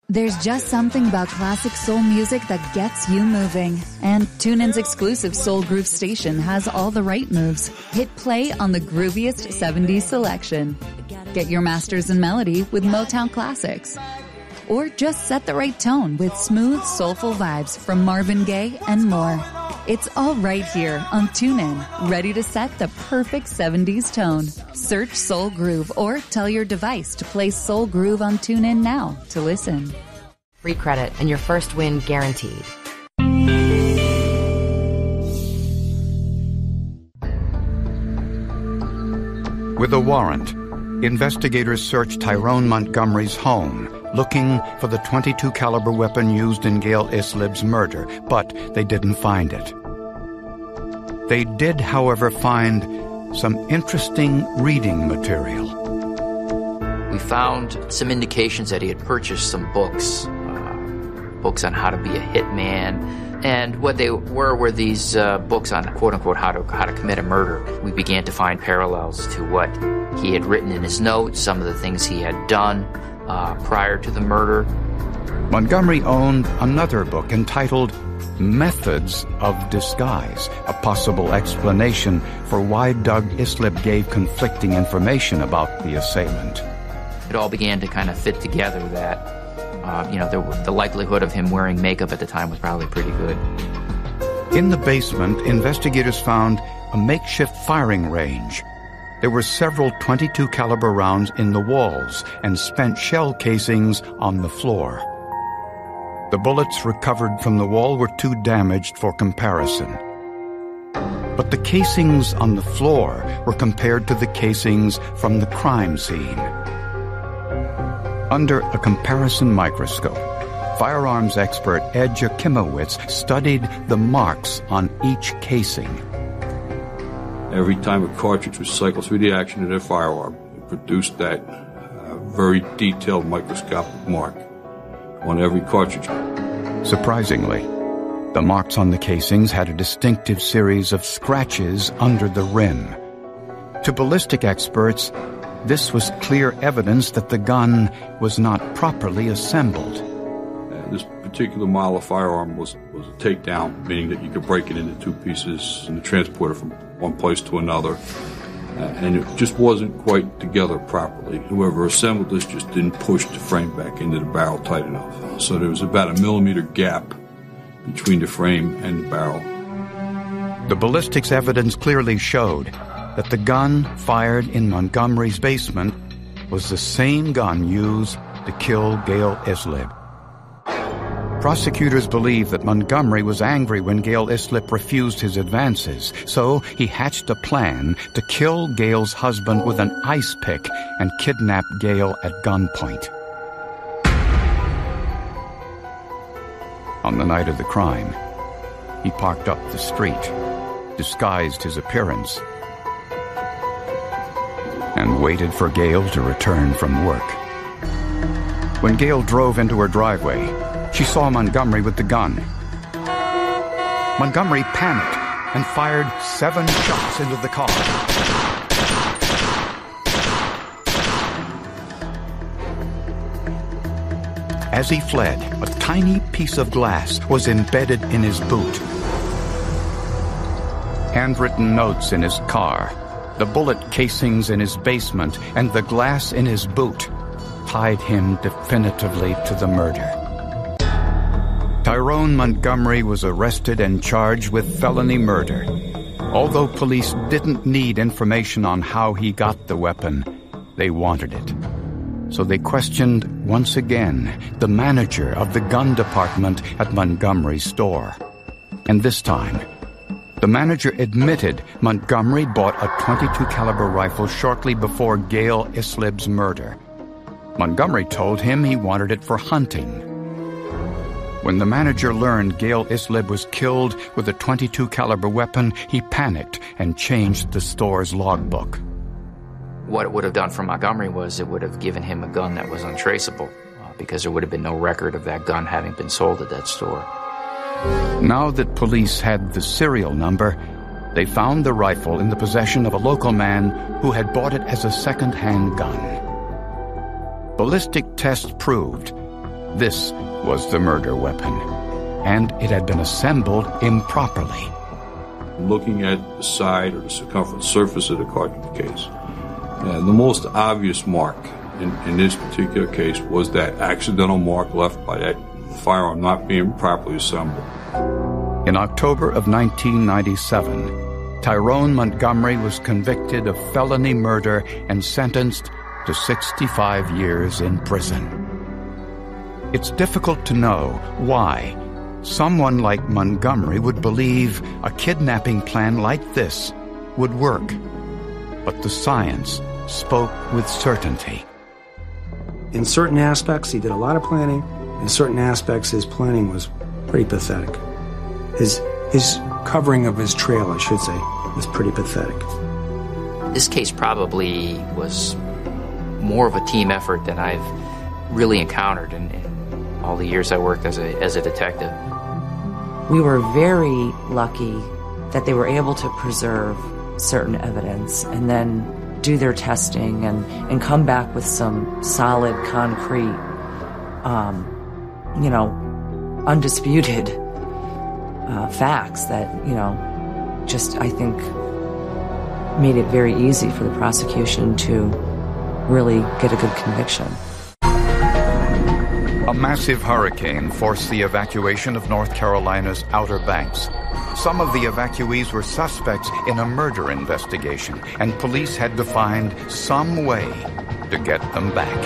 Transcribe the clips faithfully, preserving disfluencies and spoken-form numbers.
There's just something about classic soul music that gets you moving. And TuneIn's exclusive Soul Groove station has all the right moves. Hit play on the grooviest seventies selection. Get your masters in melody with Motown classics. Or just set the right tone with smooth, soulful vibes from Marvin Gaye and more. It's all right here on TuneIn, ready to set the perfect seventies tone. Search Soul Groove or tell your device to play Soul Groove on TuneIn now to listen. Free credit and your first win guaranteed. With a warrant, investigators searched Tyrone Montgomery's home, looking for the twenty-two caliber weapon used in Gail Islib's murder, but they didn't find it. They did, however, find some interesting reading material. We found some indications that he had purchased some books, uh, books on how to be a hitman. And what they were were these uh, books on quote-unquote how to how to commit a murder. We began to find parallels to what he had written in his notes, some of the things he had done uh, prior to the murder. Montgomery owned another book entitled Methods of Disguise, a possible explanation for why Doug Islib gave conflicting information about the assailant. It all began to kind of fit together that Uh, you know, the, the likelihood of him wearing makeup at the time was probably pretty good. In the basement, investigators found a makeshift firing range. There were several twenty-two caliber rounds in the walls and spent shell casings on the floor. The bullets recovered from the wall were too damaged for comparison. But the casings on the floor were compared to the casings from the crime scene. Under a comparison microscope, firearms expert Ed Jakimowicz studied the marks on each casing. Every time a cartridge was cycled through the action of their firearm, it produced that uh, very detailed microscopic mark on every cartridge. Surprisingly, the marks on the casings had a distinctive series of scratches under the rim. To ballistic experts, this was clear evidence that the gun was not properly assembled. Uh, this particular model of firearm was, was a takedown, meaning that you could break it into two pieces and transport it from one place to another. Uh, and it just wasn't quite together properly. Whoever assembled this just didn't push the frame back into the barrel tight enough. So there was about a millimeter gap between the frame and the barrel. The ballistics evidence clearly showed that the gun fired in Montgomery's basement was the same gun used to kill Gail Islib. Prosecutors believe that Montgomery was angry when Gail Islib refused his advances, so he hatched a plan to kill Gail's husband with an ice pick and kidnap Gail at gunpoint. On the night of the crime, he parked up the street, disguised his appearance, and waited for Gail to return from work. When Gail drove into her driveway, she saw Montgomery with the gun. Montgomery panicked and fired seven shots into the car. As he fled, a tiny piece of glass was embedded in his boot. Handwritten notes in his car, the bullet casings in his basement, and the glass in his boot tied him definitively to the murder. Tyrone Montgomery was arrested and charged with felony murder. Although police didn't need information on how he got the weapon, they wanted it. So they questioned, once again, the manager of the gun department at Montgomery's store. And this time, the manager admitted Montgomery bought a twenty-two caliber rifle shortly before Gail Islib's murder. Montgomery told him he wanted it for hunting. When the manager learned Gail Islib was killed with a twenty-two caliber weapon, he panicked and changed the store's logbook. What it would have done for Montgomery was it would have given him a gun that was untraceable, uh, because there would have been no record of that gun having been sold at that store. Now that police had the serial number, they found the rifle in the possession of a local man who had bought it as a second-hand gun. Ballistic tests proved This was the murder weapon, and it had been assembled improperly. Looking at the side or the circumference surface of the cartridge case, uh, the most obvious mark in, in this particular case was that accidental mark left by that firearm not being properly assembled. In October of nineteen ninety-seven, Tyrone Montgomery was convicted of felony murder and sentenced to sixty-five years in prison. It's difficult to know why someone like Montgomery would believe a kidnapping plan like this would work. But the science spoke with certainty. In certain aspects, he did a lot of planning. In certain aspects, his planning was pretty pathetic. His, his covering of his trail, I should say, was pretty pathetic. This case probably was more of a team effort than I've really encountered in, in all the years I worked as a, as a detective. We were very lucky that they were able to preserve certain evidence and then do their testing and, and come back with some solid, concrete, um, you know, undisputed uh, facts that, you know, just, I think, made it very easy for the prosecution to really get a good conviction. A massive hurricane forced the evacuation of North Carolina's Outer Banks. Some of the evacuees were suspects in a murder investigation, and police had to find some way to get them back.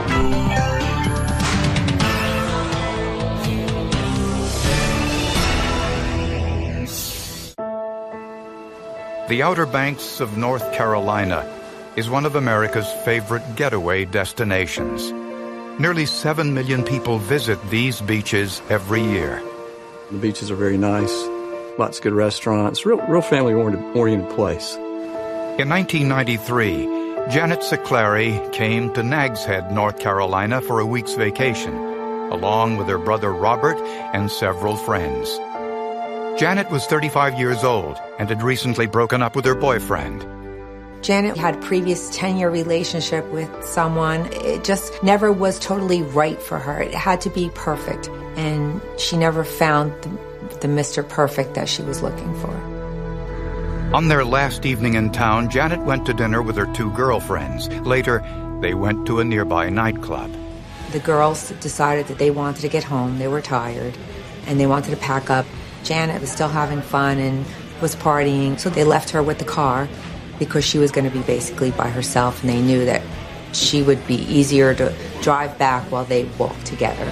The Outer Banks of North Carolina is one of America's favorite getaway destinations. Nearly seven million people visit these beaches every year. The beaches are very nice. Lots of good restaurants. Real, real family-oriented place. In nineteen ninety-three, Janet Siclari came to Nags Head, North Carolina for a week's vacation, along with her brother Robert and several friends. Janet was thirty-five years old and had recently broken up with her boyfriend. Janet had a previous ten-year relationship with someone. It just never was totally right for her. It had to be perfect, and she never found the, the Mister Perfect that she was looking for. On their last evening in town, Janet went to dinner with her two girlfriends. Later, they went to a nearby nightclub. The girls decided that they wanted to get home. They were tired, and they wanted to pack up. Janet was still having fun and was partying, so they left her with the car, because she was going to be basically by herself, and they knew that she would be easier to drive back while they walked together.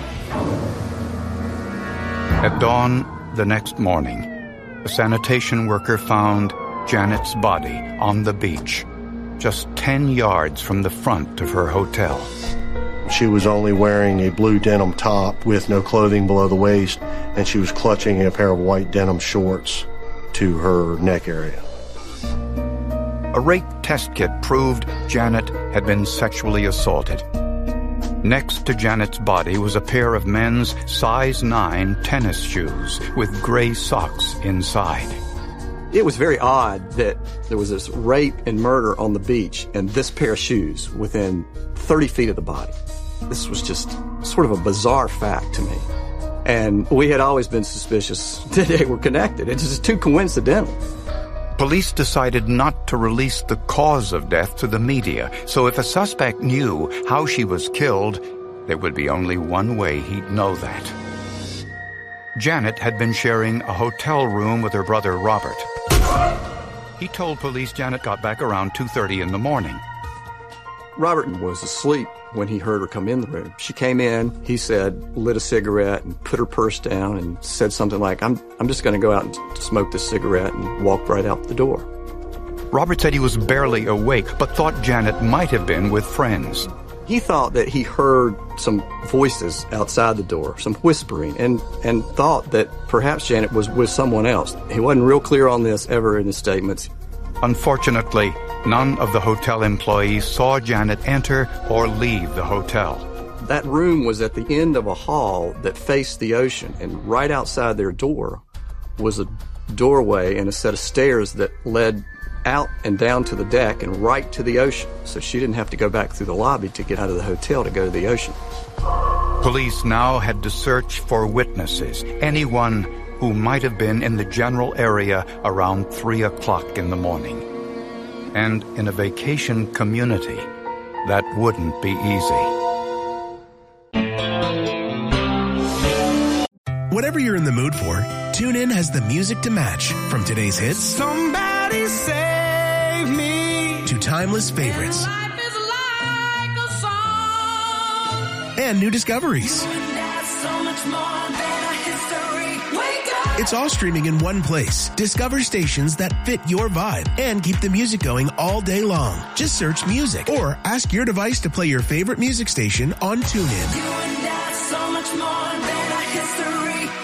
At dawn the next morning, a sanitation worker found Janet's body on the beach, just ten yards from the front of her hotel. She was only wearing a blue denim top with no clothing below the waist, and she was clutching a pair of white denim shorts to her neck area. A rape test kit proved Janet had been sexually assaulted. Next to Janet's body was a pair of men's size nine tennis shoes with gray socks inside. It was very odd that there was this rape and murder on the beach and this pair of shoes within thirty feet of the body. This was just sort of a bizarre fact to me. And we had always been suspicious that they were connected. It's just too coincidental. Police decided not to release the cause of death to the media, so if a suspect knew how she was killed, there would be only one way he'd know that. Janet had been sharing a hotel room with her brother Robert. He told police Janet got back around two thirty in the morning. Robert was asleep when he heard her come in the room. She came in, he said, lit a cigarette and put her purse down and said something like, I'm I'm just going to go out and smoke this cigarette, and walked right out the door. Robert said he was barely awake, but thought Janet might have been with friends. He thought that he heard some voices outside the door, some whispering, and, and thought that perhaps Janet was with someone else. He wasn't real clear on this ever in his statements. Unfortunately, none of the hotel employees saw Janet enter or leave the hotel. That room was at the end of a hall that faced the ocean, and right outside their door was a doorway and a set of stairs that led out and down to the deck and right to the ocean. So she didn't have to go back through the lobby to get out of the hotel to go to the ocean. Police now had to search for witnesses, anyone who might have been in the general area around three o'clock in the morning. And in a vacation community, that wouldn't be easy. Whatever you're in the mood for, TuneIn has the music to match. From today's hits, Somebody Save Me, to timeless favorites. And life is like a song. And new discoveries. You and I, so much more than a history. Wake up. It's all streaming in one place. Discover stations that fit your vibe and keep the music going all day long. Just search music or ask your device to play your favorite music station on TuneIn. You and I, so much more than a history.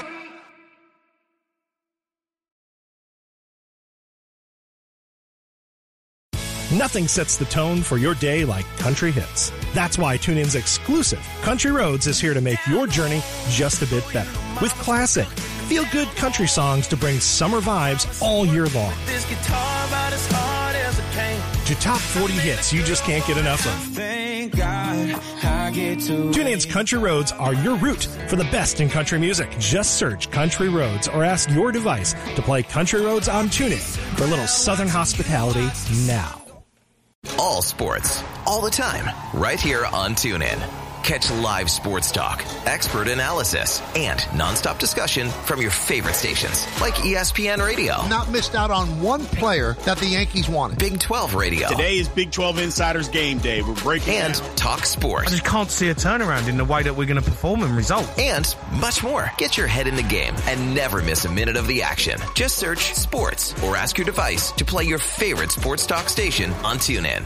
Nothing sets the tone for your day like country hits. That's why TuneIn's exclusive Country Roads is here to make your journey just a bit better. With classic, feel-good country songs to bring summer vibes all year long. This guitar about as hard as it can. To top forty hits you just can't get enough of. Thank God I get to. TuneIn's Country Roads are your route for the best in country music. Just search Country Roads or ask your device to play Country Roads on TuneIn for a little Southern hospitality now. All sports, all the time, right here on TuneIn. Catch live sports talk, expert analysis, and nonstop discussion from your favorite stations, like E S P N Radio. Not missed out on one player that the Yankees wanted. Big twelve Radio. Today is Big twelve Insiders Game Day. We're breaking And down. Talk Sports. I just can't see a turnaround in the way that we're going to perform in results. And much more. Get your head in the game and never miss a minute of the action. Just search sports or ask your device to play your favorite sports talk station on TuneIn.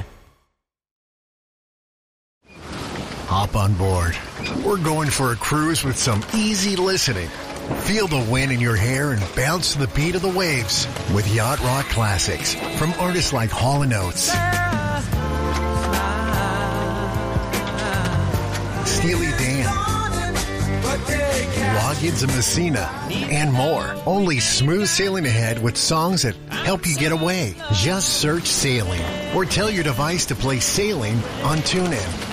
Hop on board. We're going for a cruise with some easy listening. Feel the wind in your hair and bounce to the beat of the waves with Yacht Rock Classics from artists like Hall and Oates, Steely Dan, Loggins and Messina, and more. Only smooth sailing ahead with songs that help you get away. Just search Sailing or tell your device to play Sailing on TuneIn.